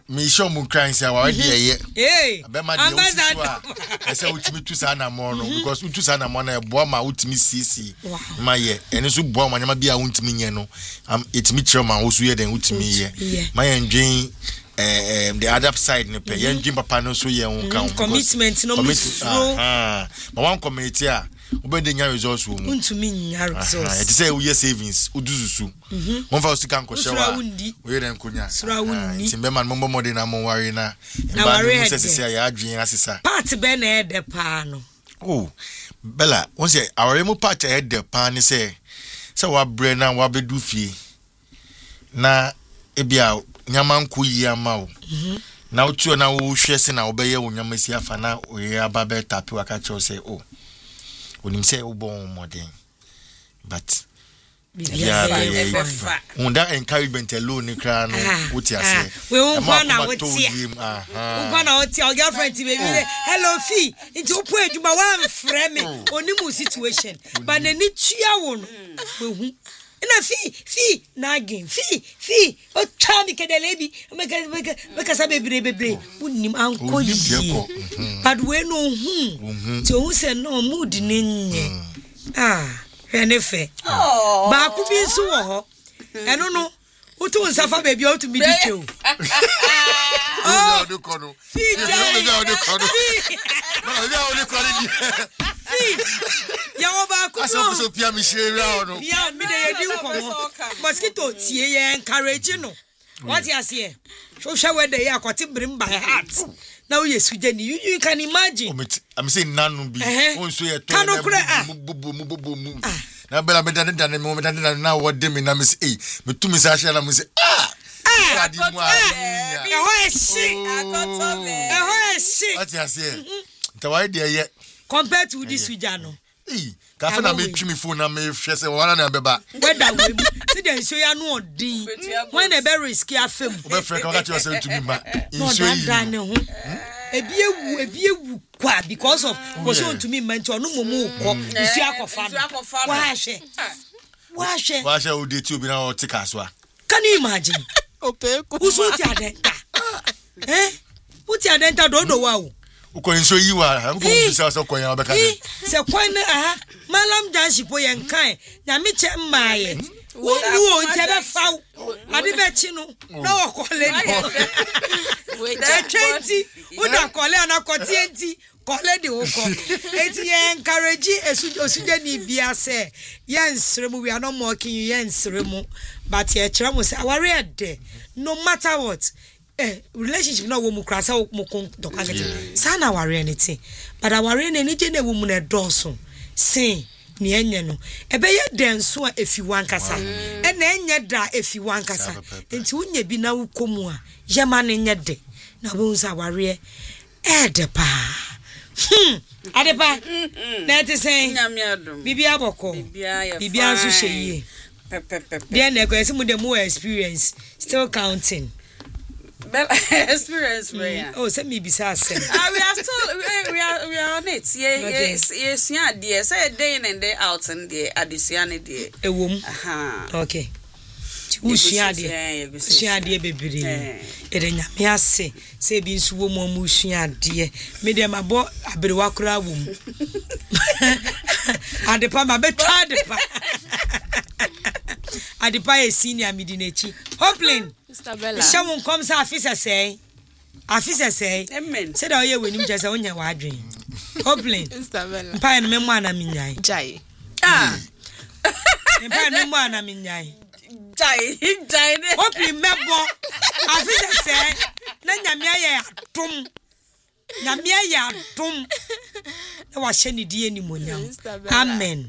me show mu crying say wa dey eh abema dey usua I say utimi tu sa na mo no because utu sa na mo na ebo ma utimi sisi ma ye eni so bo ma nyama bia utimi nye no etimi kire ma wo so ye den utimi ye ma ye ndwen the other side ne pe ye ndwen papa no so ye won kan commitment no mo so ma wan community a obende nya results wo mu untumi nya results it say we ye savings uduzusu won fa usika nko shewa we den konya timbe man mombo mode na mo ware na ware sese ya adwen asesa part be na e de pa no oh bella won say aware mu part e de pa ni say wa bre na wa bedu fie na ebia nyama nko yi ama o na otuo na wo hwese na obeye wo nyama si afa na oye aba be tapi waka cho say oh onim say ubon modern but unda encouragement alone kra no wuti ase we won na wuti our girlfriend baby hello fi nti opo aduma wan frɛ me onimu situation but na ni tua wo no we hu na fi na again fi o tami kedelebi meka sabe bebre unim anko yi but we no hu ti o se no mood ni nye enefe ba ku bi nso wo ho eno no utu nsafa baby o to mi dike o oh do kono fi do kono ya wo ba ku so pia mi share no ya mi de yedi nkomo mosquito tie ye encourage no what you say so share we dey akoti brim by heart now you sugeni you can imagine I'm saying nanu bi on so ye to mu na bela bedan mo na wo de me na me say me tu me sa share na me say adi mu e ho esi what you say tawai de ye compared to this sujano ka fa na me twi me phone na me hwe se wala na beba weda we see the so ya no odin when e be risk afem o be frɛ ka ka twa se tumi ma inso yi no ho ebiewu kwa because of was on to me mentor no momo ko isu akofa wa hwe o de ti obi na o tika so a can you imagine okay usu ti adenta uti adenta do wa o uko nso yi wa am ko bisa so koyan obeka de se kwan na malam janshi po yen kan na me che maaye wo nte be faw ade be chi no na wo kole we da 20 wo da kole na koti enti kole de wo ko enti yen encourage osuje ni bia se yen sremu we are not mocking you yen sremu but ye kire mo se aware de no matter what relationship no wo mu krasa mo kon dokagete sana ware anything but aware na ni je na wo mu na doso sin ni enye no ebeye denso a efi wankasa e na enye da efi wankasa enti unye bi na wukomu a yema na enye de na wo nsa ware de pa adepa na te sen bibia boko bibia so hye dia na kwesi mu de mu experience still counting experience where oh send me bisa asem we are still we are on it yes yeah dear say day in and day out and the adisiane dear ewom okay ushia de bebere edenya me ase say bi nsu wo mu ushia de me dem abo aberewa kura wom adepa ma betwa adepa adepa e senior midinechi hopelin Mr. Bella shawon come say afisa say amen say da oye wenim je say onya wa adwen hopelin Mr. Bella mpa no memo ana minyai jai mpa no memo ana minyai jai hopelin mebo afisa say na nyame aye atom nyame aye atom na wa hye ni die ni monyam amen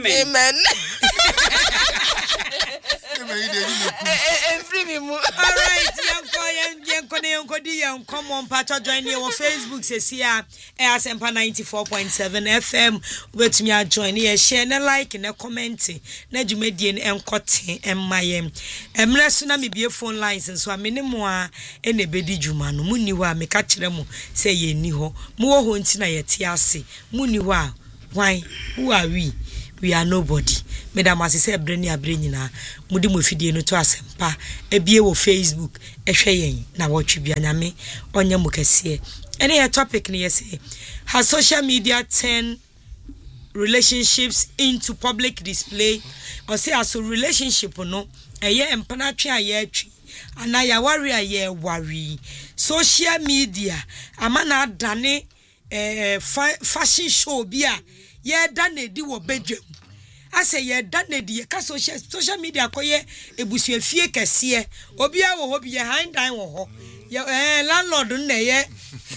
all right yanko di come on patch join me on Facebook says here Asempa 94.7 FM wetumi a join here share na like na comment na dwumadie enkote emmayem emre so na me bie phone lines so amenemo a ene bedi dwuma no munni ho a me ka kire mo say ye ni ho mo ho nti na ye te ase munni ho a why who are we we are nobody. Madam as say breni na mudi mo fidie no to asempa ebie wo Facebook ehwe yen na wotwe bia nyame onye mo kase ene ye topic ne say has social media turn relationships into public display or say as a relationship no eye empana twa aye atwi ana ya worry aye worry social media amana adane fashion show bia ye dane di wo bedwam ase ye dane di ka social media koye ebusuafie kese obi a wo ho bi ye handan wo ho ye landlord na ye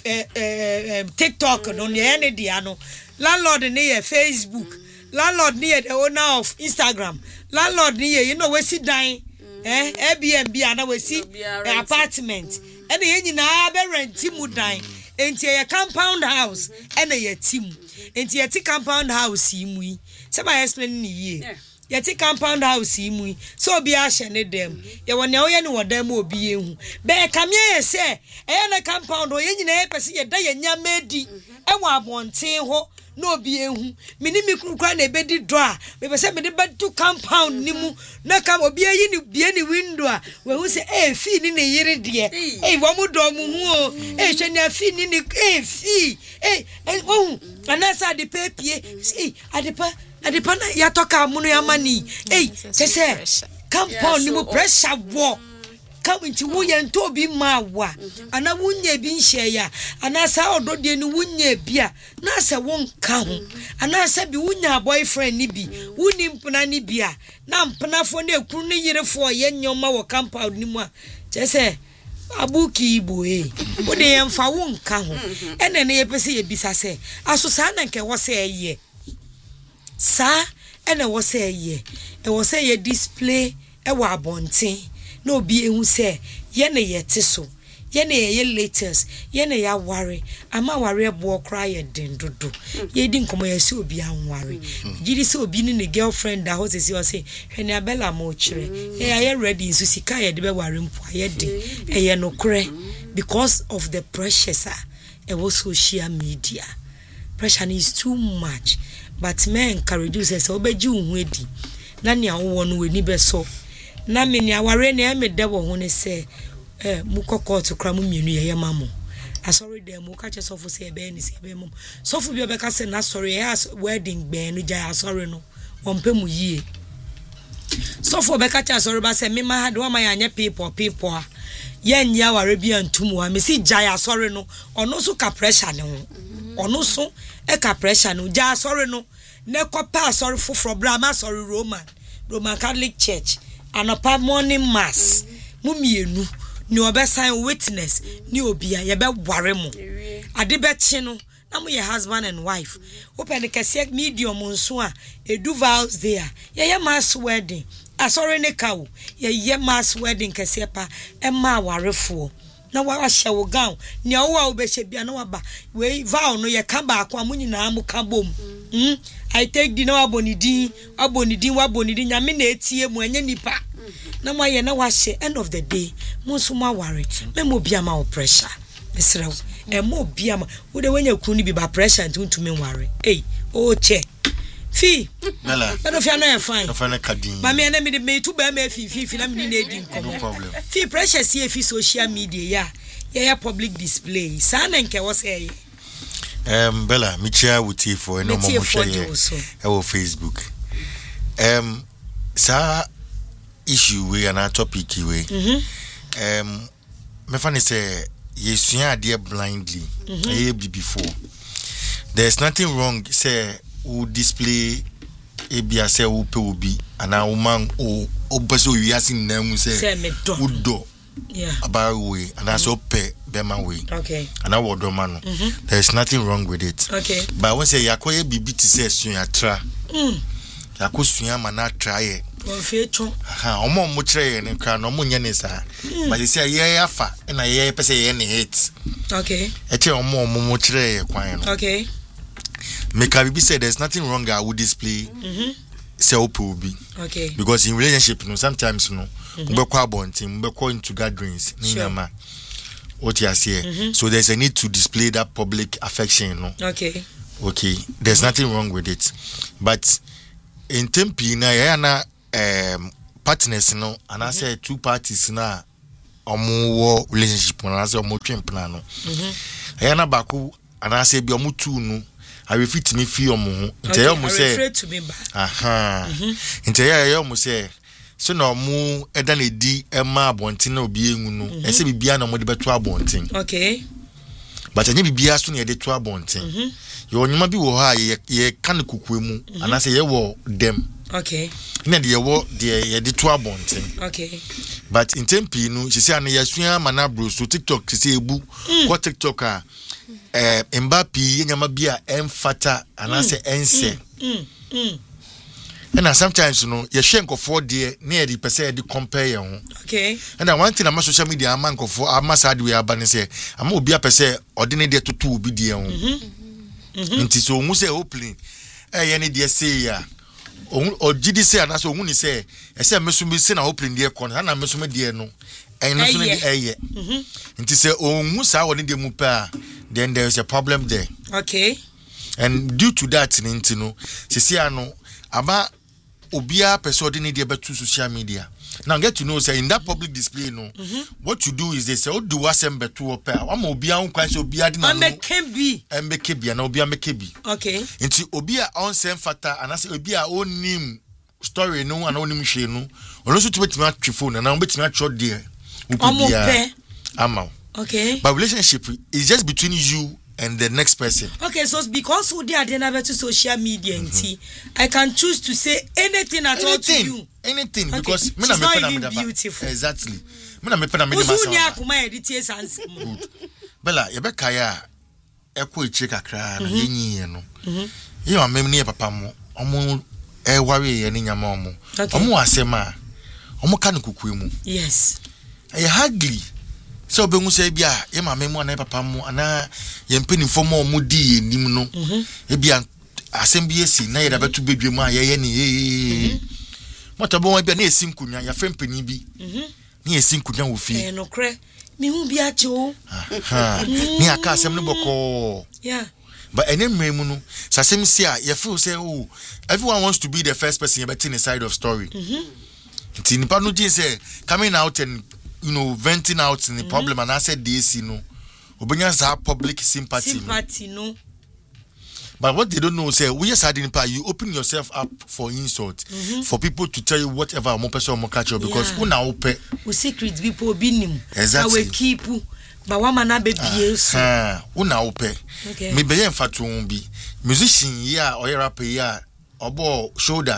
TikTok no ne dia no landlord ne ye Facebook landlord ne ye the owner of Instagram landlord ne ye we si dan Airbnb ana we si apartment ene ye nyina be rent mu dan enti ye compound house ene ye tim enti ye ti compound house yi mu yi se ba explain ni ye ye ti compound house yi mu yi so obi a hye ne dem ye won ne oye ne wodam obi ehu be kamye ye se na compound o ye nyina ye pese ye da ye nyama di e wa abonten ho no obi ehu mini mi kurukura na ebedi do a me pese me de bedu compound ni mu na kam obi ayi ni bie ni window a we hu se fi ni ne yire de wo mu do mu hu o hwe ni afi ni ni fi wo anasa de pepie adepa na ya toka mu no ya mani se compound ni mu pressure wo come into wo ye nto bi ma wa ana wunye bi nhye ya ana sa odode ni wunye bia na se won ka ho ana se bi wunya boyfriend ni bi wuni mpuna ni bia na mpuna fo na ekuru ni yirefo ye nyoma wo compound ni mu a se abuki ibo wo de ye mfa won ka ho ene ne ye pese ye bisa se aso sa na nke wo se ye sa ene wo se ye e wo se ye display e wa abonten no be ehu say ye na ye tiso ye na ye latest ye na ya worry ama worry ebo kra ye den dodo ye di nkomo ye se obi an worry gidi se obi ni ne girlfriend da ho se o say hwene abela mo kire ye ready so sika ye de be worry mpo ye di ye no kre because of the pressures e wo social media pressure is too much but men encourage you say obeji hu edi na ne awo no we ni be so na me ni aware na me de wo ho ne se mu kokko to kra mu mienu ye mamo asori dem mu ka che sofo se ebe ni se ebe mum sofo bi obeka se na sorry wedding gbe no ja asori no wonpe mu yie sofo obeka che asori ba se me ma ha de wa ma ya nya people a ye nya aware bi antum wa me si ja asori no ono so ka pressure ne ho ono so e ka pressure no ja asori no ne kopa asori foforo bra ma asori Roman Catholic Church anapa morning mass mumienu ni obesan witness ni obia ye be ware mu ade be chi no na mo ye husband and wife open the kese medium nso a edu vows there ye mass wedding asori ne kawo ye mass wedding kese pa e ma warefo na wa hye wo gown ni owo a obehye bia na waba we vow no ye ka ba akwa munyina mu ka bom I take di na wabonidin wabonidin nyame na etie mu enye nipa na mo ye na wa hye end of the day mo so ma worry me mo bia ma pressure mesrew mo bia ma wo de wanya ku ni bi ba pressure ntumi worry o che fi mela no fi na fine no fa na kadin ma me na me de me tu ba ma fi na me ni na edi nkomo no problem fi pressure see fi social media ya public display sa na nke wo say Bella michia wuti for no mo share e Facebook sa issue we na topic we me funny say yesua ade blindly before there's nothing wrong say who display ebia say who pe obi ana woman o beso wiase na mu say udo about way and also pay bema way okay and I would do man there's nothing wrong with it okay but when say yakoye bibi ti say suya tra yakosuya mana try fecho omo mo kire ne kra no mo nye ne sa but say ye afa na ye pese ye ne hate okay eche omo mo kire kwan no okay make bibi say there's nothing wrong I would display say obi okay because in relationship no sometimes no mbekwa bontin mbekwa into gatherings nyama what you say so there's a need to display that public affection no okay there's nothing wrong with it but in tempi na ya na partners no and I say two parties na omo relationship na say omo twempna no ya na baako and I say bi omo two no I refit me fi omo ho nti ya omo say afraid to be back nti ya omo say so na omo eda na di ema abonten na obi enwu no ese bibia na omo de beto abonten okay but anya bibia so na de to abonten yo nyuma bi wo ha ye kan kukuemu and I say ye wo dem okay na de ye wo de to abonten okay but in tempi no she say an yasua manabro so TikTok say ebu ko TikTok a Mbappé nyama bia emfata anase ense and sometimes you know ye shenkofo de na ye pese de compare ye ho okay and one thing am social media am nkofo am sad we aba ne say am obi apese odene de toto obi de ho nti so hu say opening ye ne de say ya ogidi say anase hu ni say ese mesumi say na opening de kon na mesumi de no no so ne eye nti say hu sa woni de mu pa then there is a problem there okay and due to that nti no sisi ano aba obia person odene de betu social media now get to know say in that public display no what you do is they say do wasem betu opa am obia nkwa say obia de na no embekebi na obia mekebi okay nti obia on sem fata anase obia onim story no and onim hwe no ono so tubetimi atwe phone na obetimi atwe there obia ama okay but relationship is just between you and the next person. Okay, so because who they are never to social media I can choose to say anything at all to you. Anything okay. Because she's not even beautiful. Exactly. Me na me pena me de masa. Good. Bella, you be kaya ekwo eche kakra na yenyi no. Ye ma mem ne papa mo. Omo worry ye ne nyama omo. Omo asema. Omo ka ne kukuemu. Yes. E hardly so be ngu say bia ye ma memu ana papa mu ana ye mpeni fomo mu di enim no e bia asem bi esi na ye da betu bedwemu a ye ne motabo wa bia na esi nkunya ya frempeni bi ni esi nkunya wo fi no kre mi hu bia cho ni aka asem no boko yeah but enemre mu no sasem si a ye feel say oh everyone wants to be the first person about the side of story nti nipa no din say coming out and venting out in the problem and I said this, obenya za public sympathy no. But what they don't know say we just you open yourself up for insult for people to tell you whatever mo person mo catch you because una open we secret people binim exactly we keep but one man be so una open me be yen fatu bi musician here or rapper here obo shoulder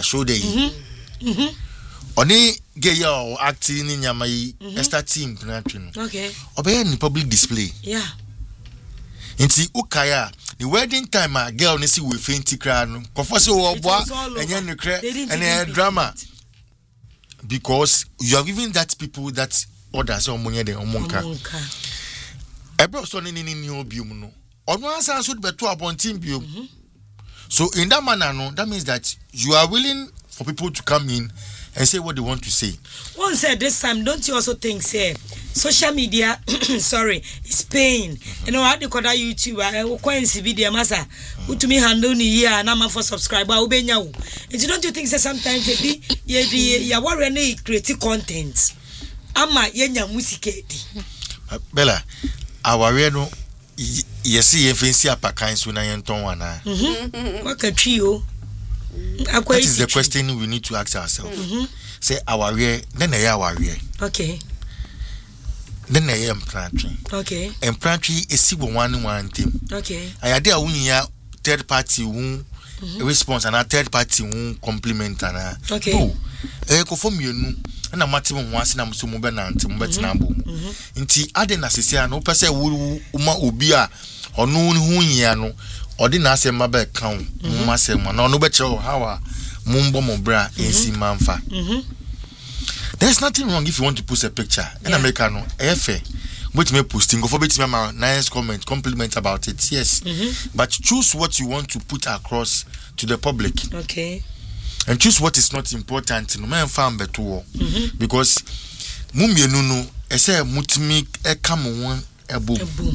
Oni get your acting in Yamai, Esther team, okay. Obey in public display. Yeah. Inti Ukaya, the wedding time, a girl Nessie will faint crown, Confosso or bois, and then and a drama. Because you are giving that people that orders on Munya de Omonka. I brought son in your bium. On one side, should be 2 upon team bium. So, in that manner, no, that means that you are willing for people to come in and say what they want to say. One said this time, don't you also think, say, social media, sorry, is paying. You know, how they call that YouTuber, I will coin video massa, who to me handle ni here, and I'm for subscriber, ubenya. And don't you think, say, sometimes, you worry any creative content. Ama, yenya musiketi. Bella, our reno, yes, ye fancy up a kind soon, I am wana. What a trio. That is the question we need to ask ourselves. Say our rear, then our rear. Okay. Then I am planting. Okay. And planting is see one thing. Okay. I idea we third party won response and a third party won compliment and okay. Oh, conform you know. And a maximum once and I'm so mobile and Timbetinabo. Inti Aden Assissia, no person will ubia or no who or didn't ask him about count, Massima, no better how Mumbo Mobra in see Manfa. There's nothing wrong if you want to post a picture. And Americano, which may posting go for bit nice comment, compliment about it, yes. But choose what you want to put across to the public. Okay. And choose what is not important. No man found better because Mumbi Nuno, I say Mutimi a come one a boom.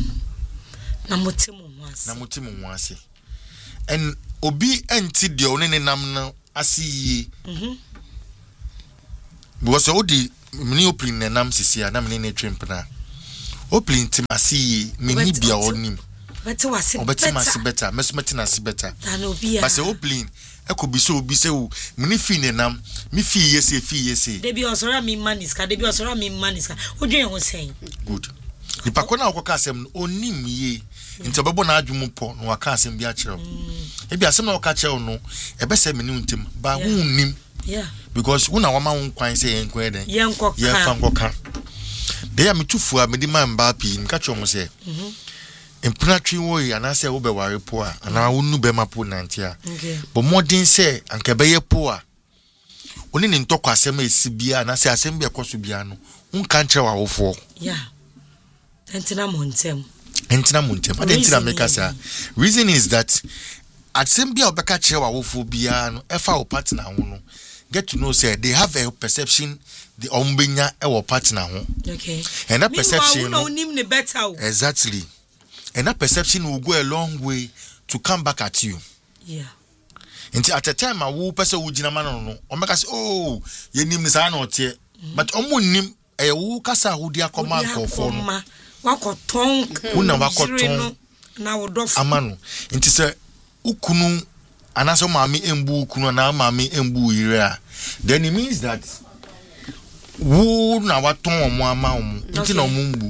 Namutimu wasi. And Obi enti the only namna asi because odi mini opening nenam sisia na mini ne twempna opening tim asi mini bia onim better was it better mesmeti na si better but say opening ekobi so obi se o mini fi nenam mi fi yese dey be osora mi maniska odwen ho sen good ni pakona akoka asem onim ye nti obebo na adwum po no aka asem bi a kyerɛw ebi asem na oka kyerɛw no ebese meni untim ba hunnim because una wama won kwan se yenko eden yenkoka de ya metufu a medi man ba pi nka kyerɛw mo se empratry wo yi anase wo be ware po a ana wonu be mapo nantia but modern say anka be ye po a oni ni ntokwa asem esi bia anase asem bi ekoso bia no unka kyerɛw awofo entina montem adentina make say reason is that asem bia obeka kyerɛw awofo bia no efa wo partner ho no get to know say they have a perception the ombenya e partner ho and that perception no nim ne better exactly and that perception will go a long way to come back at you until at the time I will person wo gina man no omeka say oh ye nim ni sa na ote but omo nim e wo kasa ho dia koma akofo no wakoton una wakoton na wodof amano until say ukunu anaso maami embu ukunu na maami embu ire a then it means that wo na waton omo ama omo until na omo mbu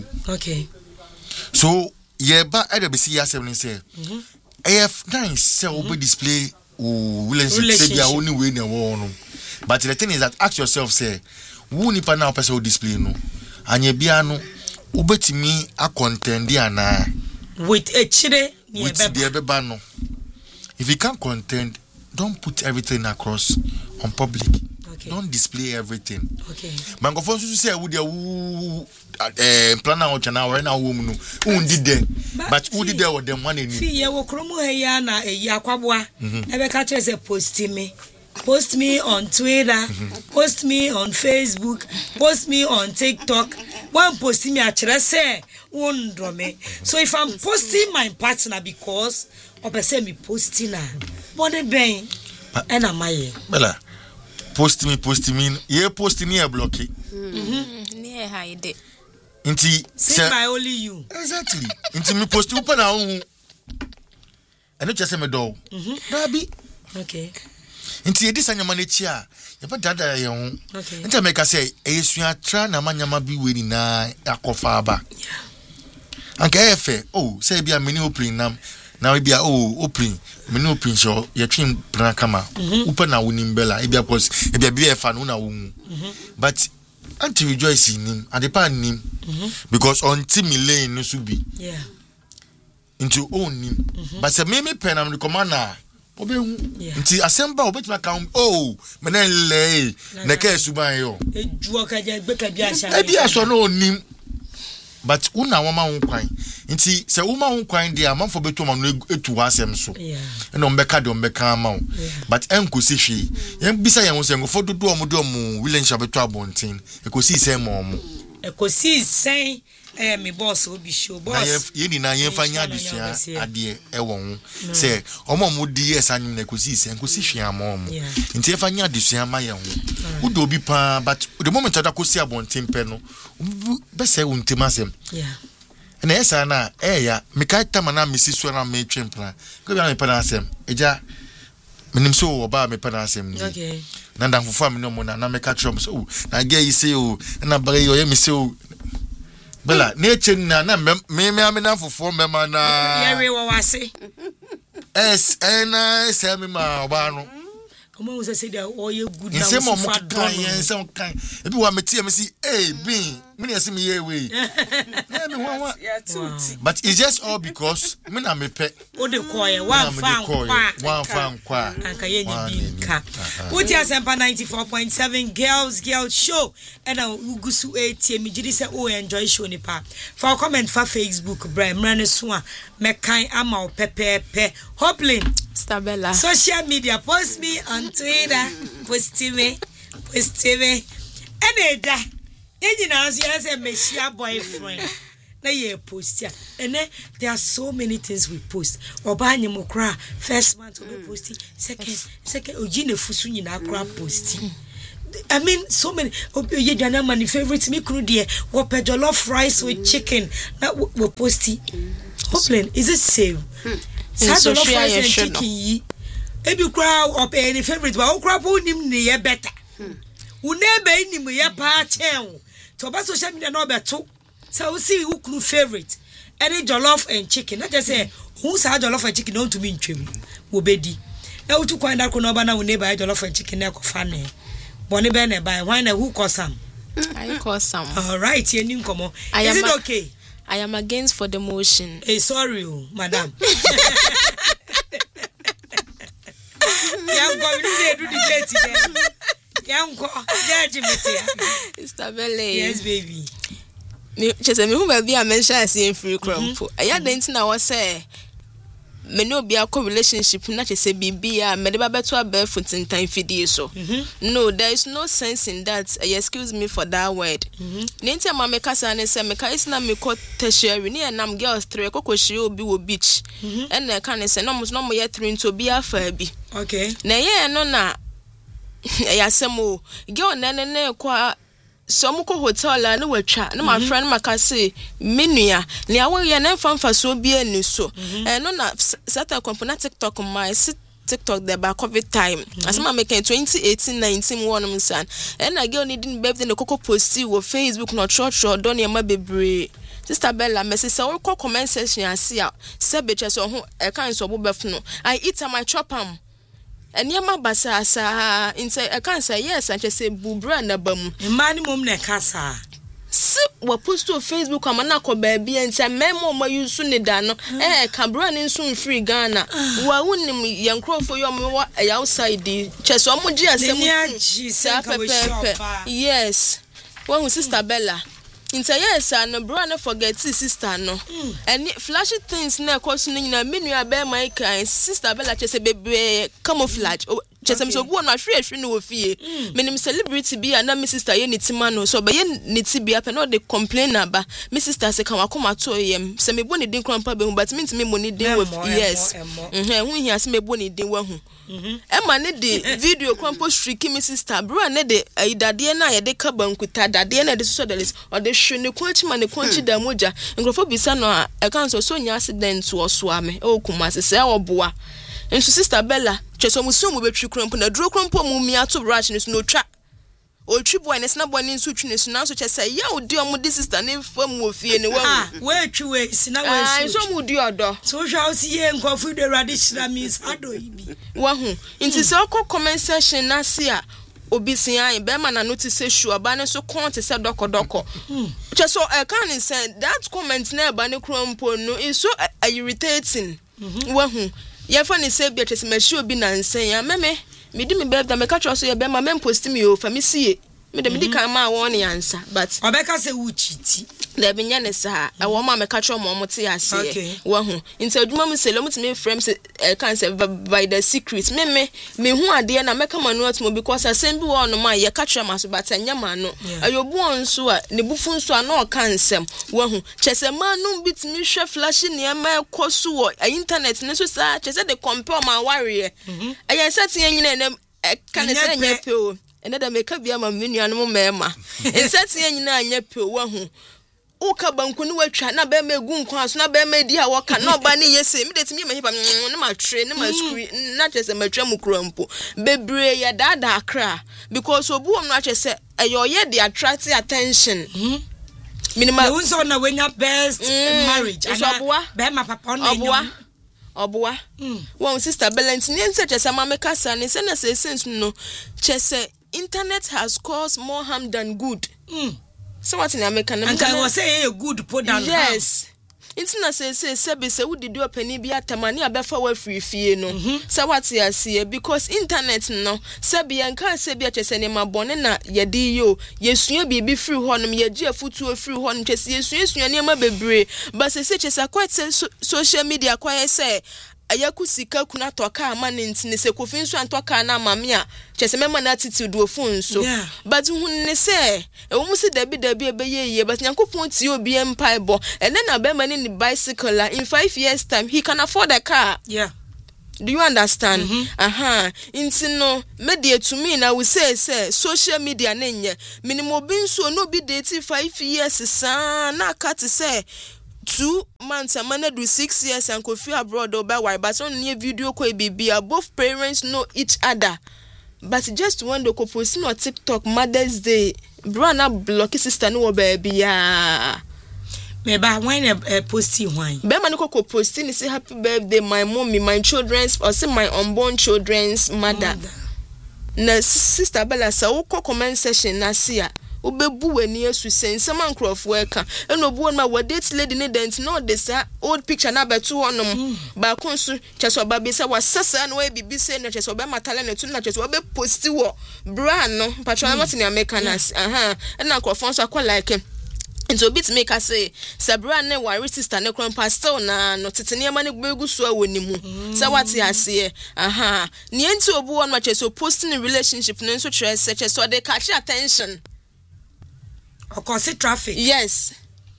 so yeba edebisi yasem say af nice say obi display relationship say bia only way na wo no but the thing is that ask yourself say who nipa na person display no anya bia no obetimi a contend ana with a chire with the beba no. If you can't contend, don't put everything across on public. Don't display everything. Mango for say would you plan out chana or na woman who did there, but who did there with them one in see ya wo kromo heya na yakwabwa ebe ka chere say post me on Twitter, post me on Facebook, post me on TikTok. One post me a chere say won me. So if I'm posting my partner because say me posting na body ben and am I bella post me ye post me a block near hide inti say by only you exactly inti me post you pa na hu and just say me do dabi inti ye dis anyama na chi a ye ba dada ye hu inti make say eyesua tra na manyama bi we ni na akofa aba anka efe oh say bia meni opening nam now we be open me no open show ye twin plan kama open na wonim bella e be because e be fa no na wo but anti rejoice in him and the pan nim because until me lane no so be into own nim but say me pen am the commander obehu nti asemba obetima kan me na le na ka suban yo ejuo ka je gbeka bi asha e bi aso no nim but una woma won kwan nti se woma won kwan dia manfo beto ma no etu asem so e no mbeka de mbeka ma wo but enkosi hwe yen bisa yen wo se ngofo dodo omodo omo relationship beto abontin ekosi se ma omo ekosi sen me boss obi show boss ye ni na yen fanya adusua ade e wo ho se omo di esanyim na ekosi se enkosi hwe ama omo nti e fanya adusua ma ye ho udo obi pa but the moment that kosi abontin pe no bese untimasem na esa na ya meka tama na mesiso na me twempla ko bia me pana asem eja menim so oba me pana asem ni na ndan fufu am no mo na meka trom so na ge yi se o na bare yo ye me se o bela na eche na me na fufu me ma na ye wo wase na se me ma oba no omo say say o ye good na so fa don yen se kan e bi wa metie me si bin me na se me ye we but it's just all because me na me pe o de koye one fan kwa anka ye nyi ka uti asempa 94.7 girls show and ugusu etie me gidi say o enjoy show ni pa for comment for Facebook bra mrane so a me kan ama o pepepe hopling Stabella social media post me on Twitter post me and eda you know say meshia boyfriend na ye post ya. And then there are so many things we post. Oba nyemokra first month we posting, second ojine fusu nyina kra posting. I mean, so many. Ye jana my favorite me kunu dear. What jollof rice with chicken that we posting. Hopeless, is it safe? Jollof rice and chicken. Ebi kra up any favorite, but okra po nim ne ye better. Unebe nim ye pa chen. To ba social media no beto. So we see who kunu favorite. Any jollof and chicken. Not just say who sa jollof and chicken don't to me ntwem. Wo bedi. E wo tu kwanda ko no ba na wo neighbor jollof and chicken na ko fa ne. Bonnie Bene by why who call some? I call some. All right, you need come on. Is it okay? I am against for the motion. Sorry, madam. Young boy, do the debate. Young boy, yes, baby. Me, just me who be a mention as in free crumple. I didn't know what say. Me no be a relationship na say bibia me de ba beto barefoot in time fidie so no there is no sense in that excuse me for that word nti ma me kasa ne say me ka isna me ko tertiary ne nam girls 3 kokohire obi wo beach and na ka ne say no mo ye 3 nto bi afa bi okay na ye no na ya semo girl ne kwa so muko hotel la no watwa no my friend makase menua ne awo ye na famfa so bi ani so no na certain company TikTok my TikTok there by COVID time asema make 2018-19 one san and I girl needing birthday no koko posti wo Facebook no church don e ma bebre Sister Bella message say we call comment section asia se beche so ho e kan so bo befno I eat my chop am and yama basa sa inside I can say yes and just say bubra na bam mani mom na kasa si we post to Facebook amana ko baby and say memo ma use ne da no kabra ne nso free Ghana wa wonim yankro yo me outside the cheso mo gi asem yes one sister Bella Inta yes and bro na forget sister no and flashy things na cause no nyina menu abe my kind sister Bella chese bebe camouflage chese so bu na hwe no ofie menim celebrity bi na my sister ye nitima no so be ye nitibia pe no dey complain aba my sister say kan wakoma to yem se me bo ne din krampa be hu but me ntime mo ne din with yes hu hia se me bo ne din wa hu Emma ne de video krampo streaky my sister bro ne de idade na ye de ka bankuta dade na de so delis or de hwe ne kwanchi ma ne kwanchi da moja ngrofo bisa no e kan so nya accident wo so ame o kuma se se oboa enso sister Bella cheso musu mu betwi krampo na duro krampo mu mi ato brush ne so no twa o twi boy ne sna boy ne so twi ne so na so chese ya odi omo di sister ne fam wo fie ne wa we twi we sina we so mu di odo so hwa o si ye nkofu de radishira means ado ibi wa hu nti se okọ comment section na se a obisi an be ma na notice show aba ne so konte se doko cheso kan say that comment na aba ne krompo no is so irritating wa hu ye fa ne say be chese ma show bi na nsen ya meme me di me be da me catch so ye be ma me post me o fa me sie me de me di kan ma won answer but obeka say wu chiti there be nya ne sa e wo ma me catch mo te ase wa hu nti aduma mu se lo mu me frame se kan say by the secret me hu ade na me kama no atmo because asem bi wo no ma ye catch am so but anya ma no ayobu onso a ne bufu nso a na o kan nsem wa hu chese ma no bitimi hwe flash ne ma ekoso wo internet ne so sa chese de compare ma warrior ayen set yen nyina ne kan say nya pe o ene da me ka bia ma menua no mema set yen nyina anya pe o wa hu uka banku ni watwa na be ma gu nkwa aso na be ma di a woka na oba ne yese me detimi ma hipa ne ma tre ne ma screen na chese matwa mu krampo bebre ya dada akra because obu om na chese ayo ye dey attract attention minimum you so na when your best marriage oboa be ma papa no oboa one sister balance ni nse chese ma me kasa ne se na se sense no chese internet has caused more harm than good so what in America and I was say a good put down yes it's na say be say we did opani bi atamani abefa wa free fie no so what you see because internet no say be enka say be chese ne mabone na ye di yo yesua bibi free honom ye gi afutu free hon chese yesua ne ma bebre but say chese quite say social media quite say ayakusika kuna toka amane ntine se kofi nso antoka na amame a chese mema na attitude wo fun so but hunne se wo musi dabi ebeye but Nyankopon ti obi empaibo ene na be mani ni bicycle in 5 years time he can afford a car. Do you understand? Inti no media to me na we say social media nenye minimum bin so no be dating 5 years sa na cut say 2 months and man do 6 years and could feel abroad or by why but on near video ko be both parents know each other but just when the couple post no TikTok Mother's Day brana block sister no baby ya Meba when posting wine. Be man ko posting say happy birthday my mommy my children's or say my unborn children's mother. Na sister Bella sa wo comment section na sia obebu wani asu sense man crofo eka eno bu ma wa date lady ne dent no this old picture na beto honom ba konsu cheso ba be say wa sasa no e bibi say no cheso be matale ne tu na cheso be posti wo bra no patron what in America na na crofo so akwa like into bit make us say Sabra ne worry sister ne kron pastor na no tetene ma ne gbegu so awoni mu say what he has here ni enti obu won ma cheso posting in relationship no so try search so they catch attention. Of course, traffic. Yes.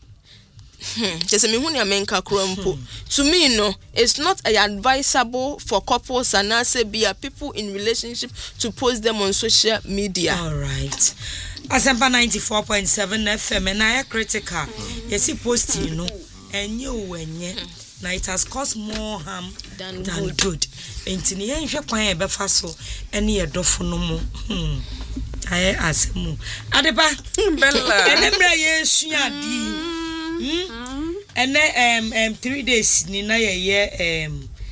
Just me who menka krompo. To me, no, it's not advisable for couples and also be people in relationship to post them on social media. All right. Asempa 94.7 FM and I critical. Yes, he posting, you know, and you when now it has caused more harm than good. And in the end, you're quite a befaso any adofonomo. I ask mu adeba bella enemra yesu adi and 3 days ni na ye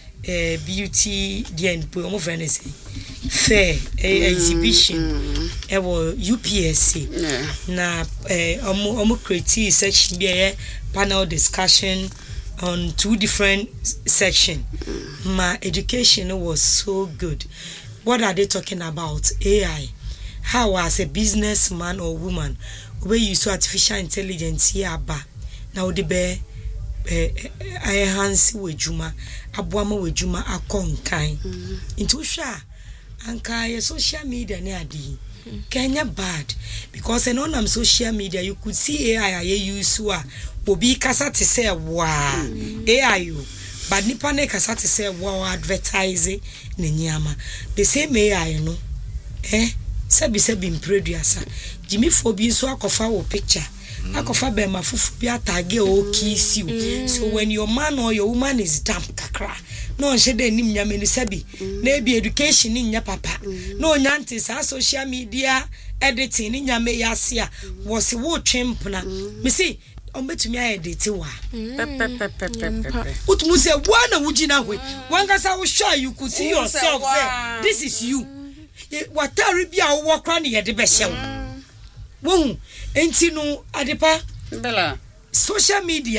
beauty the end po mo friend say fair exhibition e wo UPSC na omo create section be panel discussion on 2 different section. My education was so good. What are they talking about? AI. How as a businessman or woman we use artificial intelligence here ba now the be enhance wejuma aboama wejuma akonkan into sha anka social media ne adi Kenya bad because on am social media you could see AI use wa obi kasa te say wow AI but nipa ne kasa te say wow advertising ne nyama the same AI no Sebi impreduasa Jimmy Fobi so akofa wo picture akofa be ma fufu bi atage o kiss you so when your man or your woman is damp kakra no nhede nim nyame ni sebi na bi education ni nya papa no nyante sa social media editing ni nyame yasia wo se wo twempna me see ombetumi edit wa utumu se wana wujina hwe wangasa wo sure you could see yourself there this is you watari bia wo kra ne yede be hye wo enti no adepa bella social media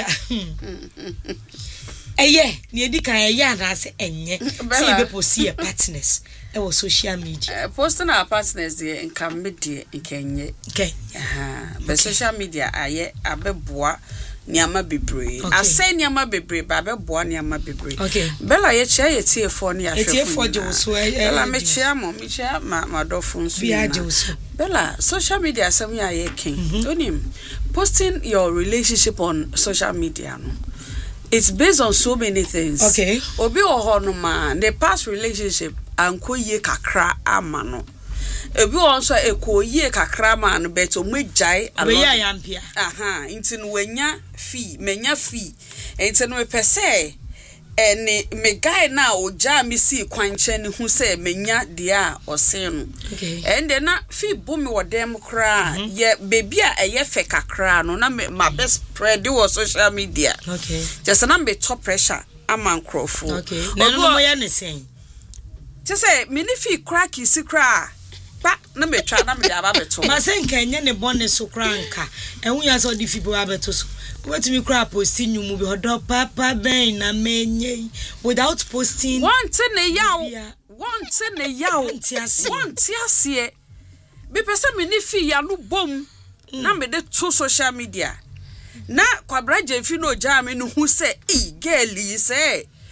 eye ni edika eye anase enye say be post partners e wo social media posting our partners there in comedy in Kenya but social media aye abeboa niama bebre asay niama bebre ba beboa niama bebre bella ye chia ye tie4 ne ahwefo je so bella me chia ma dofo so bella social media asem ya ye king onim posting your relationship on social media no it's based on so many things obi ohonoma the past relationship ankoye kakra amano ebi also ekoye kakra man beto mejai yampia intin wenya fee menya fee intin we pese ene me guy na oja mi si kwanche ne hu se menya dia osenu ende na fee bumi wo dem kra ye baby a eye fe kakra no na my best spread wo social media just na be top pressure aman crofo na no mo ya ne sen just say mini fee crack isi cra ba na me twa na me aba beto ma se nka enye ne bonne so kra nka enwu ya so di fibo abeto so wetimi kra posting nyumu bi hodo papa ben na menye without posting want ne yaw want asie bi pese mini fi ya no bom na me de to social media na kwabra jefi no ja me no hu se girl yi se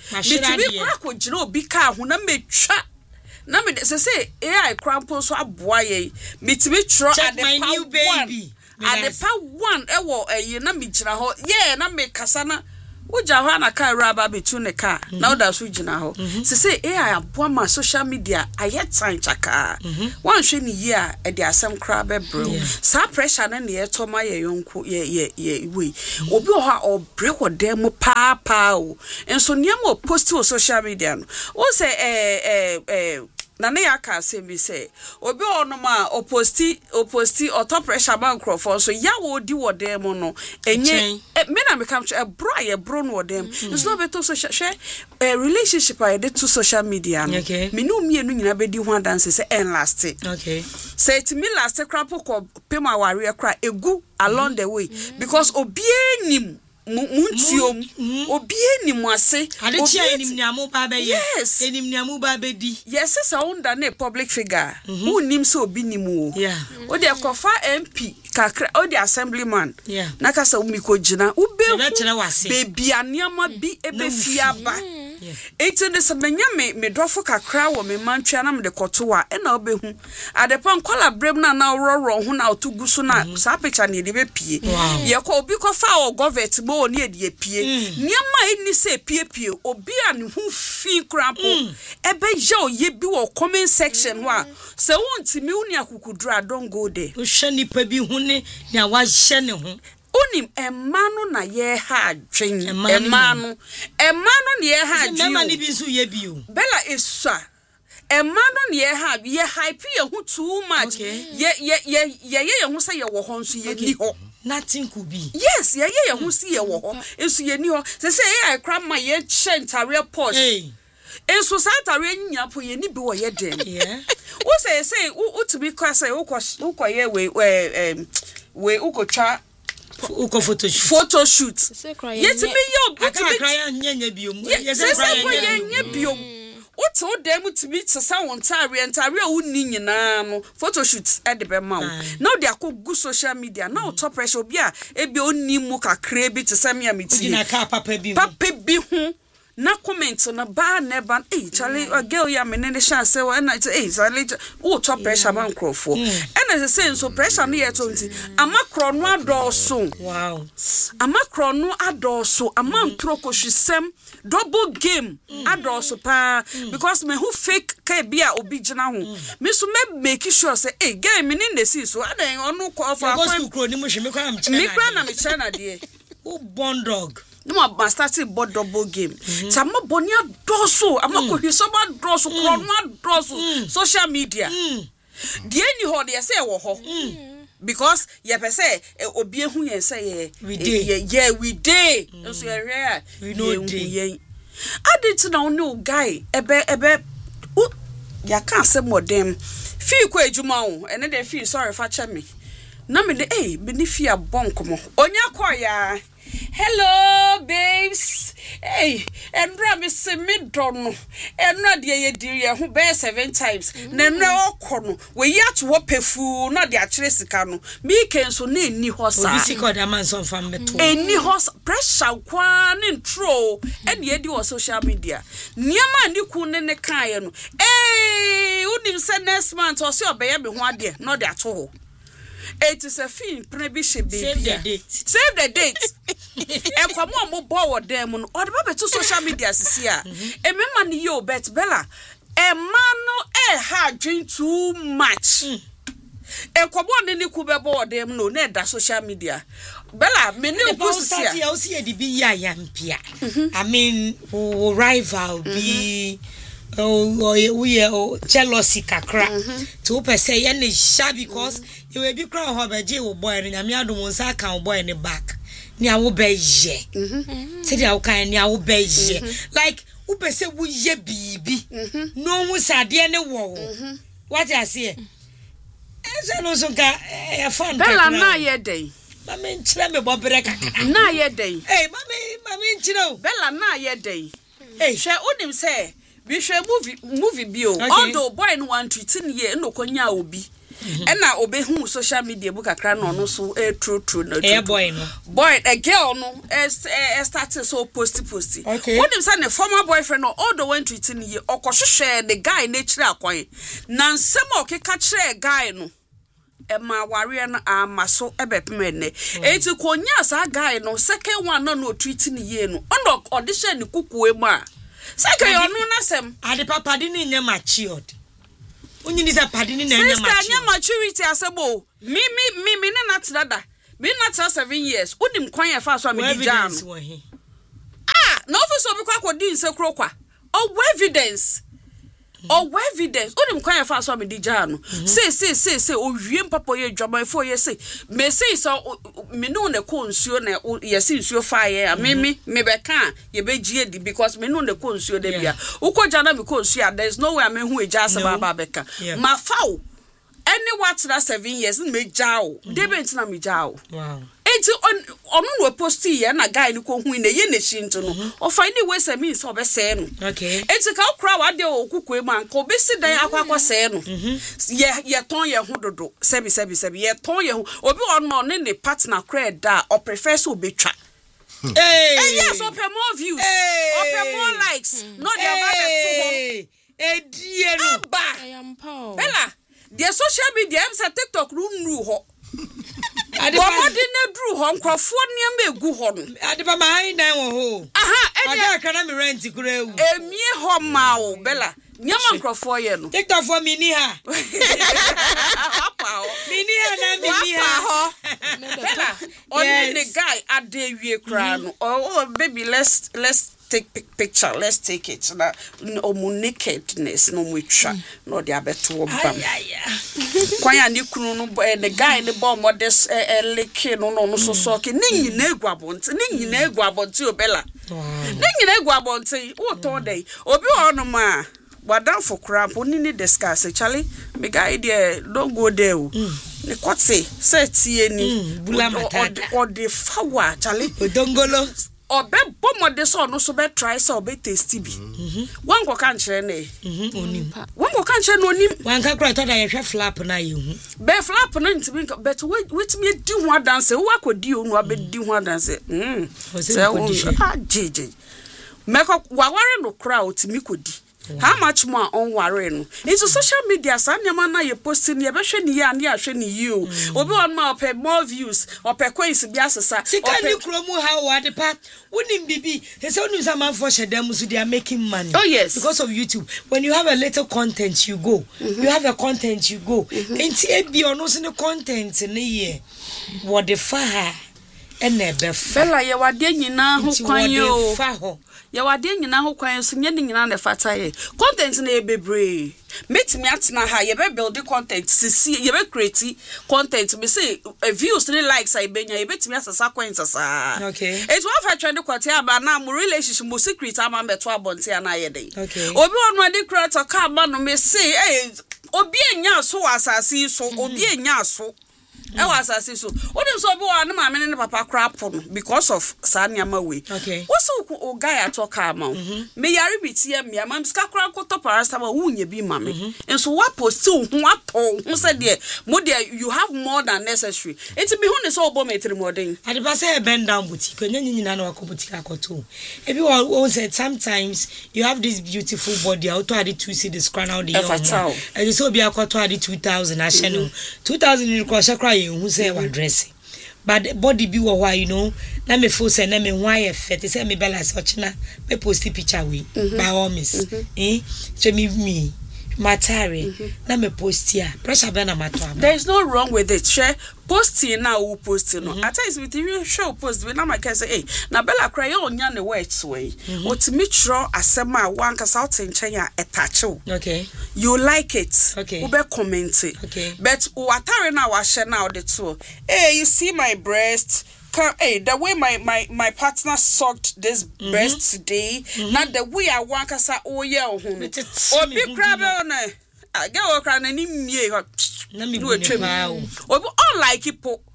mitimi kura ko gina obi ka ho na metwa na me say AI crampo so aboa ye mitimi tro ade pa new baby ade pa one ewo na me gina ho ye na me kasa na uja ho na car raba betu ne car na oda so gina ho say AI aboa ma social media ayet time chaka wan hwe ni ye a e de asem kra be bro sa pressure na ne to ma ye yonko ye we obi ho a obre ho dem pa o enso niam o post o social media no o say na ne aka sembi say obi onoma oposti top pressure bank crofo so ya wo di wo dem no enye me na me kam bro ye bro no dem it's not better social share relationship I did to social media no me no mienu nyina be di ho dance say en last okay say it me last crap ko pema ware kra egu along the way because obi enim muntiom obi enim ase obi enim niamu ba be ye enim niamu ba be di yes say under na public figure who nim so obi nimu o de kofa MP kakra o de assemblyman na kasa umiko gina ube baby aniama bi ebe fiaba eti ne semenya me dofo kakra wo me mantwa na me de kotoa e na obehu adepa nkwala brem na roro ho na otugu so na sa picture ne de be pie ye ko obi ko fa o government mo ni e de pie niama eni se pie obi an hu fi krampo ebe je oye bi wo comment section ho a se wontimi uni akukudura don't go there o hwe nipa bi hu ne na wa hye ne ho unim emanu na ye ha adwen emanu na ye ha adwen emanu ni bi nso ye bi o bella esua emanu na ye hype ye hu too much ye hu say ye wo ho nso ye ni ho nothing could be yes ye hu see ye wo ho nso ye ni ho say I cram my ye chentare posh enso satare nyapo ye ni bi wo ye dem wo say to be cause wo ye we ukotwa uko photo shoot yet me yo but me cry nyanya biom yes nyanya biom what o dem to be to sound ntare a wonni nyina no photo shoot e de be ma wo now they go social media now top pressure obi a e be onni mu kakra bi to sam ya meti na ka papa bi hu na comment na ba never Charlie girl ya me ne sha say wa na Charlie o top pressure man crofo and as say so pressure no yet onti amakro no adoso wow amakro no adoso amantro ko hwesem double game adoso pa because me who fake ka bia obi gina ho me so me make sure say game me in the see so adan onu ko for akwa kro ni mo hwe me kwa na me chana de o bondog no ma started board double game sama bonia doso amako hisoba doso kronwa doso social media die ni ho de say wo ho because ye pe say obi ehu yen say we dey so we know dey adit na no guy ebe ya kan say modem fi ko ejuma o ene de fi sorry fa che me na me de me ni fi abonko mo onya koya hello babes enra me se me dono enra de ye diri ho be 7 times na enra okono we yat wo pefu na de akire sika no me kenso na eni hosa obi sika de amanso fam beto eni hosa pressure kwa ne ntro ene ye di wo social media niama ndi ku ne kan no unim se next month o se obeye be ho ade no de ato ho. It is a film, baby. Save the date. And come on, more board them on or the social media. A man, you bet Bella. A man, hard drink too much. And come on, any Kuba board them no net that social media. Bella, many of us see a be Yampia. I mean, rival be. We are jealousy kakra to per se any sha because you will be crown hobaji wo boy and yamia do wonsa kan boy in the back nia wo be ye say dia wo kan nia wo be ye like wo be say wo ye bibi no wo sade ne wo what I say e no so ka e fun Bella na ye dey mama nchira me bobere kakra na ye dey mama nchira Bella na ye dey hwe onim say we share movie bio although boy no want to tin ye no konya obi and na obehu social media book akra no no so true no boy no boy a girl no started so posty okay what him say the former boyfriend no all the way to it ni okohwehwe the guy na chire akwan na nsem okeka chire guy no ma ware na amaso ebepemene enti konya sa guy no second one no treat ni ye no on audition ni kukuwe mu a second you no na sem ade papa di ni nya matured unyini sa padi ni na nya matured sister nya maturity asebo me na tada me na tada 7 years unim kwan ya fa so am di jam no office obi kwa kodi nsekro kwa evidence unim kwan ya fa so am di jam say owie mpapa ye dwama fo ye say me say so me no na ko nsuo na ye say nsuo fa ye me be kan ye be gie di because me no na ko nsuo da bia ukoja na me ko nsuo there is no way me hu eja asaba ba beka ma fawo any what that 7 years me jao debent na me jao wow enti onu no post ye na guy ni ko hu na ye na shi nto no o find way say me so be say no okay enti ka okra wa de okuku e man ko be si dan akwa say no ye ton ye hu dodo sebi ye ton ye hu obi on ne partner cred da or prefer so be twa yes open more views open more likes no dey about die no I am power Bella the social media am say TikTok ru ho ade ba ne dru ho nkrofo ne egu ho no ade ba ma hai dan wo ho ade aka na me rent kura ewu emie ho ma wo Bella nyama nkrofo ye no TikTok for mini ha papa o mini ha na mini ha Bella only the guy ade wie kra no oh baby let's take picture let's take it na omu nakedness no mu twa no de abeto bam kwan ya ni kunu no the guy ne bomb modest leke no so ke ni nyina egu abonti Bella ni nyina egu abonti wo to dey obi ono ma wadan for crap oni ni discuss Charlie me guy there don't go there ne kwatse say tie ni bula matata o de fawa Charlie odongolo obe bomode so no so be try so be tasty bi wan go kan kire ne onim wan go kan kire no onim wan ka kra to da ye hwe flap na ye hu be flap no ntimi but wait me di ho dance wo akodi onu abedi ho dance jeje meko waware no kra otimi kodi how much more on worry no into social media san nyama na ye posting ye be hwe ni ya na hwe ni you obi on ma ope more views ope coins bi asesa sika ni kromu how wade pa wonim bibi he say wonim some man for shedam so they are making money oh yes because of YouTube when you have a little content you go you have a content you go enti e bi ono so ne content ne ye what the fa ene be fa Bella ye wade nyina ho kwan yo fa ho ye wade nyina ho kwan so nye nyina na fata ye content na ebebre metimi atena ha ye be build content sisi ye be create content me say views ni likes I benya ye betimi asasa coins asa okay it one fa trend kwate aba na mo relationship mo secret ama beto abonte ana ye dey okay obi onu ade creator ka ba no me say obi enya so asasi so obi enya so was so what him so be one ma me ne papa crap no because of sanyama we okay what's o guy talk am me yare bitie me am ska kra ko to parasta ma wunya bi ma me enso wa post hu ato hu say there mo there you have more than necessary it be hu ne so obo metri modern ade ba say bend down boutique nya nyina na wako boutique akoto ebi won say sometimes you have this beautiful body auto ade 2 see the screen out the and so be akoto ade 2000 a shenu 2000 ni ko shakra who say wa dressing but body be why you know na me feel say na me why effect say me balance ochina me post picture we by all means so me matari na me post here pressure be na mato am there is no wrong with it share posting now who posting no at times with you show post we na my can say na Bella cry onya ne words way otimi tro asema wan kasa out nchen ya etache okay you like it okay we be comment okay but watare na wa share now the two you see my breast the way my partner sucked this breast today not the way I want kasa oye ohun obi crab na get o cry na ni mie na me do obi all like it po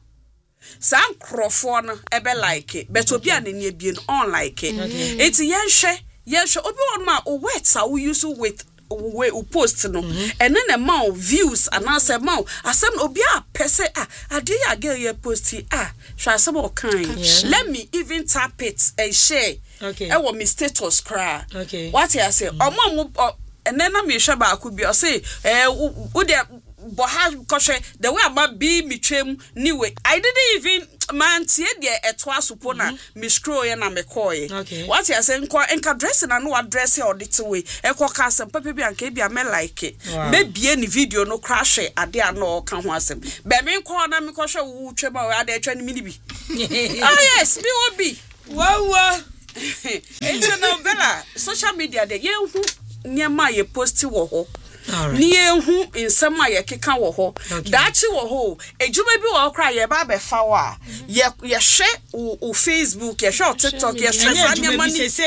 san crofo no e be like it but obi anenie bien on like it it's yen hwe obi on ma o words are we use with we post no and then amount views and answer amount asem obi a pese ade ya girl ye post try some kind let me even tap it and share okay want me status cry okay what I say and then I'm sure ba could be say wo de boha koshe the way about be me twem niwe I didn't even man tie de etwa supo na me scroll ya na me koy what I say enka dress na no address e audit way e ko ka asem papa bi anka bi am like me bie ni video no crash ade ano ka ho asem be me ko na me koshe wo twem a ade etwa ni bi yes me obi wow it's no Bella social media de ye hu niema ye post wo ho ni ehu insema ye keka wo ho daachi wo ho ejuma bi wo kra ye ba be fa wa ye hwe o Facebook ye hwe o TikTok ye hwe fa niema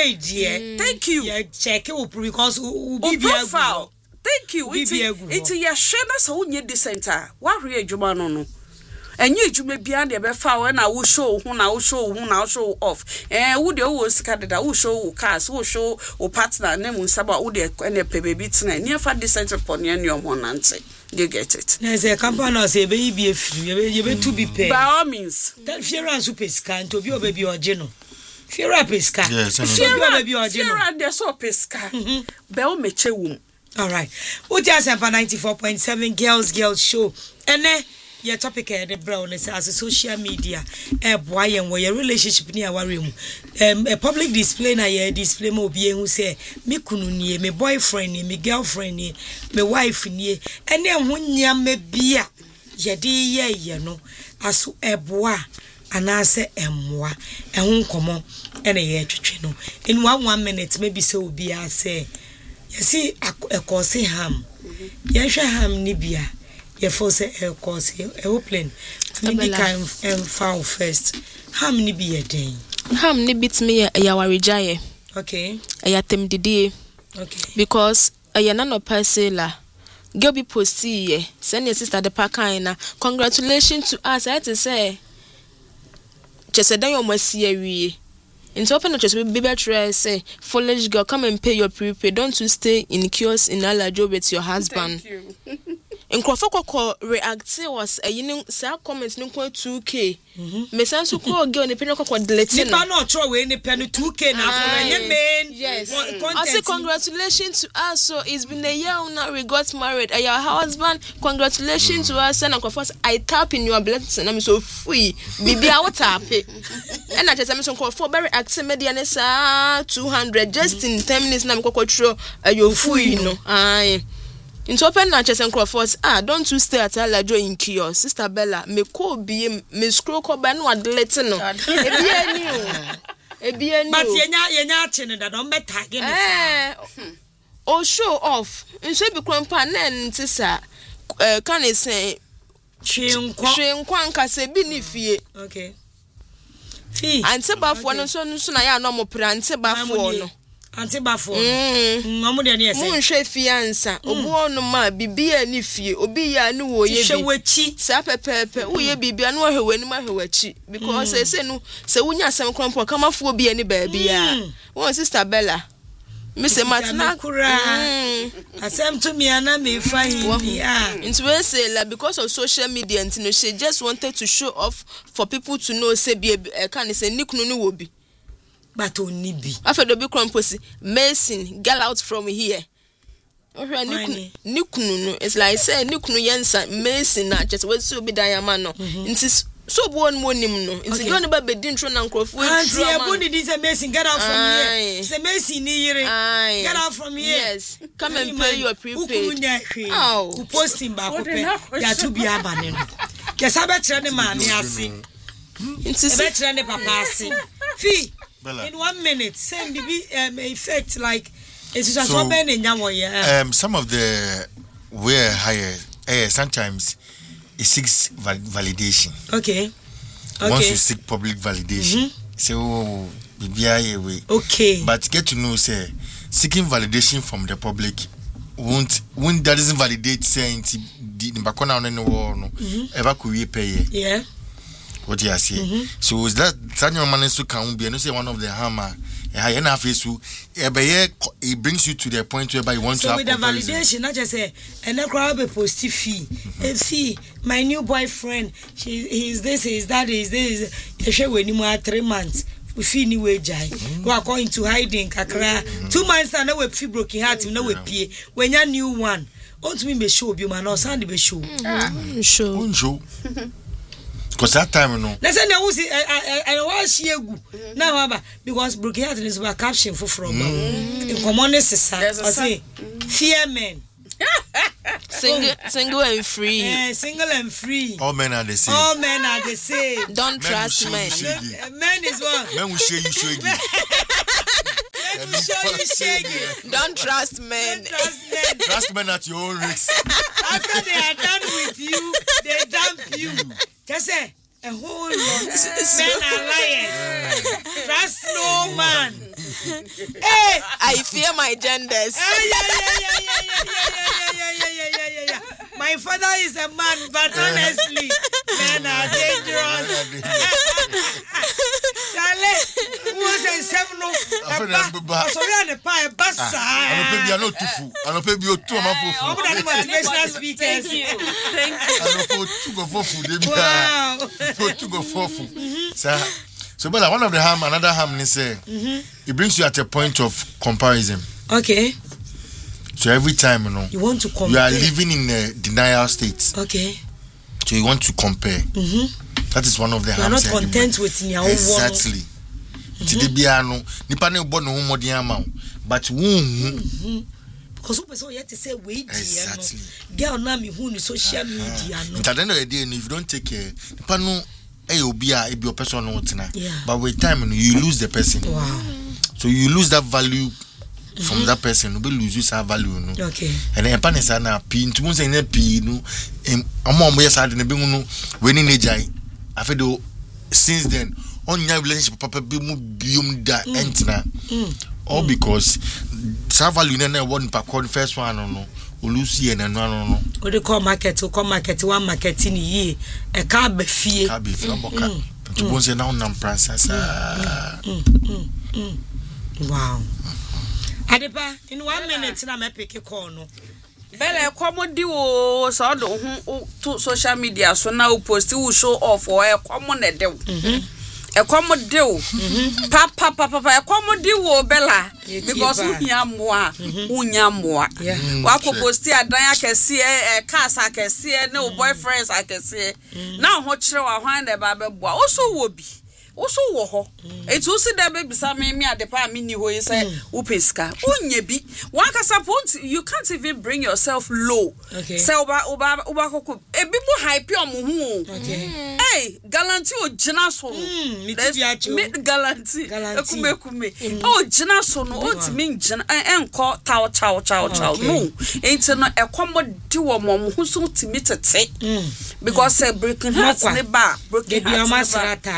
ni thank you ye check it because be profile thank you it ye hwe na so unye decent wa hwe ejuma no enye ejuma bia de be fa na wo show hu na wo show off wo de wo sika de da wo show cars wo show wo partner na mu saba wo de ene pe baby tina ni fa decent upon ye nyom nante you get it na say company say be bi efiri ye be to be paid by all means that fear super scan to be obi oje no fear pesca yes obi oje no fear de so pesca be o meche wum all right Uti Asempa 94.7 girls show ene your topic the brown is as a social media boy and your relationship near worry a public display na your display mo be who say me kunu nie me boyfriend nie me girlfriend nie me wife nie ene ho nyame bia ye de ye no aso eboa anase emmoa ehun komo ene ye twetwe no in 1 minute maybe say obi a say you see ekosi ham ye hwe ham ni bia ye force a course airplane maybe can foul first how many be a day ham ni bit me ya warijaye okay ya temdidi okay because ya nano persela girl be posti ye send your sister the pakana congratulations to us I had to say just dan your masia wi into open just be better say foolish girl come and pay your prepaid don't you stay in kiosk in Alajo with your husband. Thank you. In Krofoko react was a yin sa comment no 2k. Me sense ko girl ni penyo ko delete no. Nipa no throw we ni penyo 2k na for any main. Yes. I say congratulations to us. So it's been a year now we got married. Your husband congratulations to us and of I tap in your blessing I'm so free. Bibi I tap it. And I just am so for very active media nessa 200 just in 10 minutes na me ko throw your free no. Aye. Into open na chese Crawfords don't you stay at Alajo in kiosk sister Bella me ko be me scroll ko ba no delete no ebi ani but yenya chine da don be tag me o show off nso bi kwampa na ntisa can say hwenkwa nka se bi ni fie okay fi ante bafo no so na ya no mo pra ante bafo no anti bafo mamu de na yese mun hwe fiansa obo no ma bibia ni fie obi ya ni wo ye bi hwewachi sa pepepe wo ye bibia no hwewani ma hwewachi because say no say wunya asem krompo kamafo obi ani ba bia won sister Bella me say matna asem to me ana me fine into we say la because of social media and no she just wanted to show off for people to know say be can say nikunu ni wo bi but oni bi after the big crumposi Mason get out from here nikunu no it's like say nikunu yensa Mason na just we so be diamond no nti so bon monim no nti you never be intro na nkrofo intro man anti eboni this Mason get out from here say Mason ni yire get out from here yes come and pay your prepaid ku posting ba ko pe ya to bi abane no ya sabe kire ne maami ase nti sabe kire ne papa ase fi in 1 minute same be effect like it's just so ben some of the where higher sometimes it seeks validation. Okay. Once you seek public validation so BBI okay but get to know say seeking validation from the public won't that doesn't validate saying the bakona on no no ever could pay yeah what you say so is that Daniel Manesu can be no say one of the hammer It brings you to the point whereby you want to have with the validation, not just say, and then grab a posty fee. See, my new boyfriend, he's this, he's that, he's this. You show when you are 3 months. We feel new way, Jai. We are going to hiding, Kakra. 2 months, I know we feel broken heart, no we pay. When you're new one, want me be show, you man, or Sandy be show. Sure. Because that time, no. Let's say, I was here now, because broken heart is a caption for from. In common, I say, fear men. Single and free. Single and free. All men are the same. All men are the same. Don't trust men. Men is one. Men will show you shaggy. Don't trust men. Trust men at your own risk. After they are done with you, they dump you. Just say a whole lot. Men are liars. Trust no man. Hey, I fear my genders. Yeah. My father is a man, but honestly, men are dangerous. Charlie, who was a seven of the pie, bassa. I don't pay you 2 months. Motivational speakers. Thank you. So, but one of the harm, another harm is it brings you at a point of comparison. Okay. So every time, you want to compare. You are living in a denial state. Okay. So you want to compare. That is one of the harms. You are not content with your own. Exactly. But because people yet to say wait. Exactly. Girl, now me who social media. At the end of the day, if you don't take care, your person. But with time, you lose the person. Wow. So you lose that value from that person. You lose that value. Okay. And then pan is na pin. To most say pin. No, among my side na bingu when in ejai. After since then, on your relationship, papa bium da entina. All because some value na one pakon first one no. Olusi and no. What they call market? We call market one market in ye. A car be fee. Car be fee. To most say now nam princess. Wow. Adepa, in 1 minute na me pick a call no. Bella, common do so to social media so now post you show off or a common deal. A common deal. Papa, a common deal, Bella, because unyamwa. Wako post ya danya can see a cast I can see no boyfriends I can see. Now what show I find a baby boy also would be. Also wo it's also that baby me at the pa mini ho say upeska unye bi one can support you can't even bring yourself low. Okay. Say oba koko e bi mo hype o mo hu. Okay. Hey, guarantee o gina so. Me guarantee. Ekume. O gina so no o timi gina enko chow. No. Enti no ekomodi wo mo hu so timi tete. Because breaking hearts ne ba broken hearts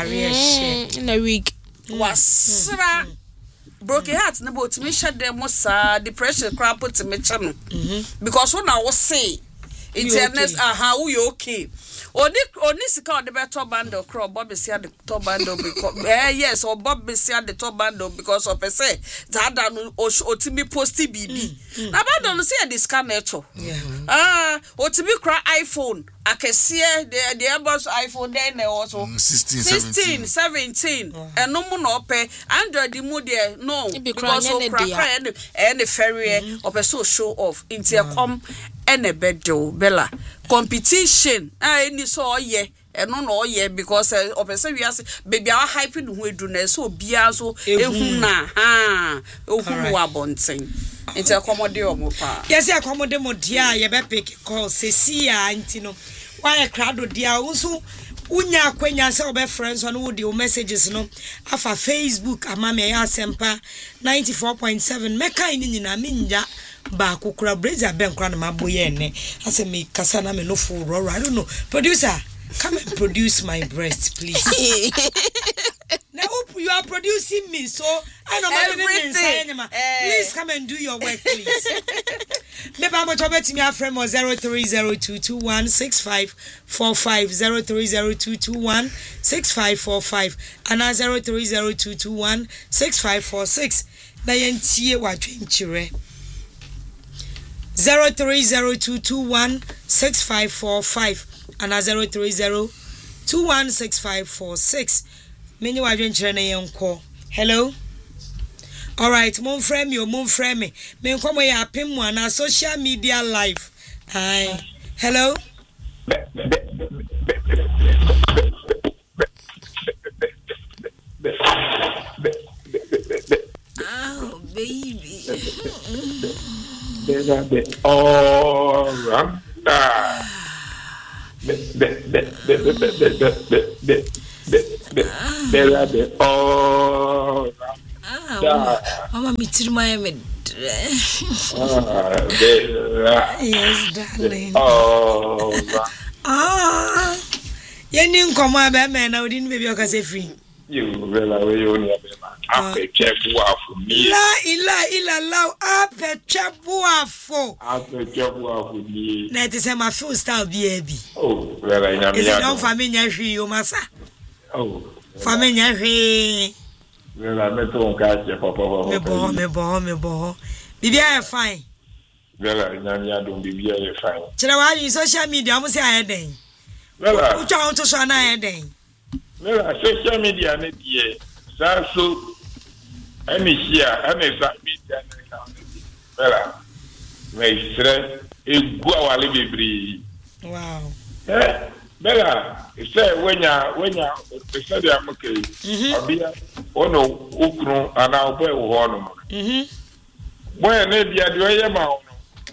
in a week was broken hearts na but me share them was depression crap put me channel because when I was say internet who you okay Oni sika the better bundle crop Bobby see the top bundle because yes or Bobby see the top bundle because of say that otimi posty BB. Na bundle see the scan netto. Otimi cry iPhone. I can see the Airbus iPhone then also 16, 17 and no more pay Android the mood there no because of cry and the ferry of a so show off into a come and a bed do Bella competition any so ye and no ye because of a serious baby our hyping who do na so bia so ehuna bonting into a commodity or mopa yes ya commodity mo dia ye be pick call se sia antino why a crowd dia also unya kwenya se obe friends on wo the messages no afa Facebook amame ya sempa 94.7 meka ini nyina minja ba kukura brazier ben kura na maboye ne ase me kasa na me no full roll I don't know producer come and produce my breast please. Now you are producing me so I know everything. Please come and do your work please. Me ba mo to betimi afrem 0302216545 0302216545 and 0302216546 na yentie wadwenkyere 0302216545 and 0302216546 many wadwenkyere na yenko. Hello. All right, mom frame me. Me come here apim mo na social media live. Hi. Hello. Oh, baby. Oh, Mama, me too, my med. Yes, darling. You come on, man. I didn't maybe I say free. You will away only a check for me. La, up a chabuafo. After job for me. That is my full style, baby. Oh, well, I know. Is it no familiar? You massa. Oh, familiar. Well, I met on catch your papa. Me bo. Bibi are fine. Well, I don't be very fine. Chirawa you social media, almost say I den. Well, who try to show na den. Well, social media net ye. So any here, any media. Well, my stress is go our library. Wow. Bella, say when you study okay. Obia ono ukru ana obo ho no. Boy na bia de oye ma ono.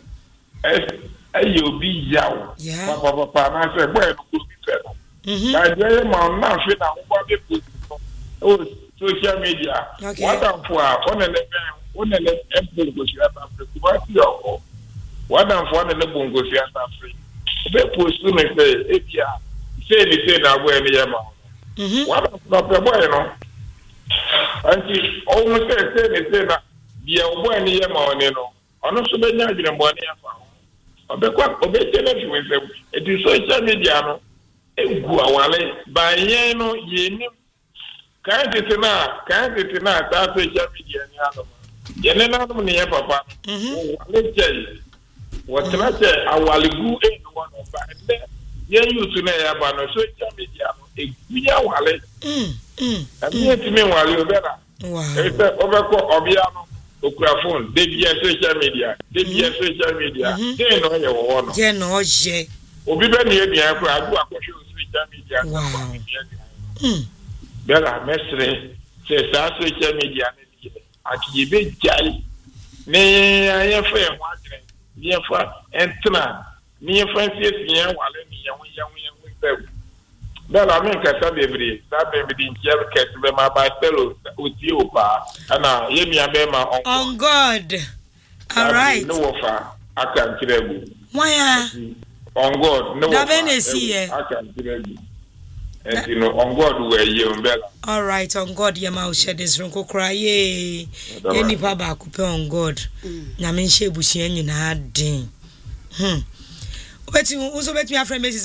Obi yawo. Papa na say boy no go be fair. Ba de oye ma na fe na wo be post. Oh, social media. What am for on le emple go share ta free. What you what am for on le bongo share ta free. Be post me say ebia say na boy ni yema. What am for boy no. Anti almost say na bia boy ni yema oni no. Ono so be nya adwene mboni afa. Obekwa obetele fi we say it is social media no. Egu awale ba yen no yeni kan tete na ta social media ni ano. Yene na no ni papa. Wale chei. Watrache awaligu no no ba ende yen yutu na ya ba no social media no eguya wale. Ami etime wale obera. Wow. Ete obekọ obia no okura phone dey social media. Dey social media. Dey no ye wo no. Je no je. Obi be ni edua ko adu akọhwe social media. Wow. Bella mestre se sa social media ne aki be jai ne ayefa e ho adre ne fa entra ne fa siesie wale ne ye Bella men ka sa bebre di ntia ke be ma ba telo oti opa ana ye mi abema on God. All right. No fa aka ntirebu. Why On God no da benesi aka ntirebu. And you know, on God where you Bella. All right, on God, Yama shed this room cry. Any papa could on God. Namin Shebushi and Nadin. But you also bet me a friend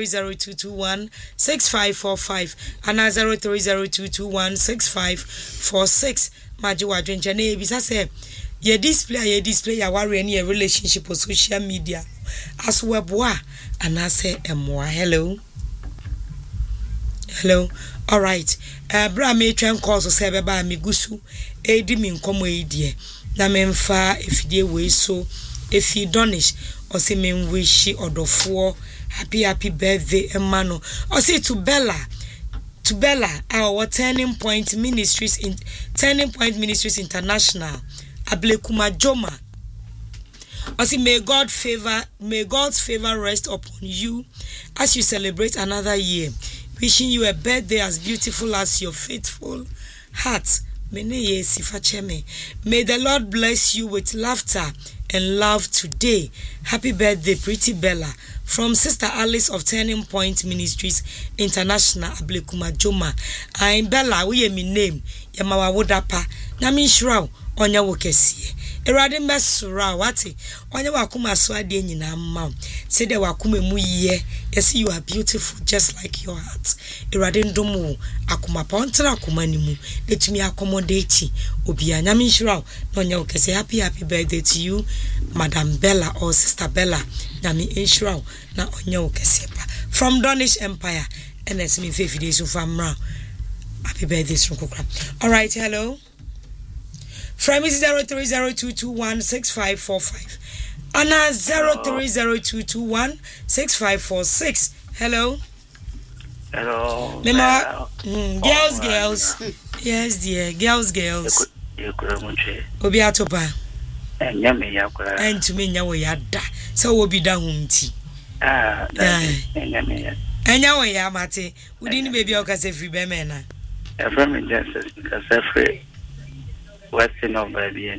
0302216545 and 0302216546. Majua drink your name. I say, ye display your worry any relationship or social media. As well, boy, and I say, more. Hello. All right. Bra me try call so say be ba me gusu edi mi nkomo edie na me mfa efidie we so efi donish o say me wish odofo happy birthday emano o say to Bella our Turning Point Ministries International Ablekuma Joma. I say may God's favor rest upon you as you celebrate another year. Wishing you a birthday as beautiful as your faithful heart. May the Lord bless you with laughter and love today. Happy birthday, pretty Bella. From Sister Alice of Turning Point Ministries International, Ablekuma Joma. I'm Bella, we me name. Yamawa Wodapa. Nami Shrau, onya wo kese erade mesura wate onya wakoma so ade nyina ma say de wakoma mu ye yes you are beautiful just like your heart erade ndomo akoma pontra akoma ni mu letumi accommodate obi anyame nhira no onya wo kese happy birthday to you Madam Bella or Sister Bella nyame nhira na onya wo kese pa from Donish Empire and let's me 50 days of amra happy birthday Sunkokra. All right, hello. From 0302216545. Anna 0302216546. Hello. Hello. Mama, girls. Yes, dear. Girls. Obi atopa. Nyame yakura. Entumi nyawo yada. So obi da hunti. Nyame ya. Enya wo ya mate. Udi ni baby o kase free be me na. From Genesis because every what's in over the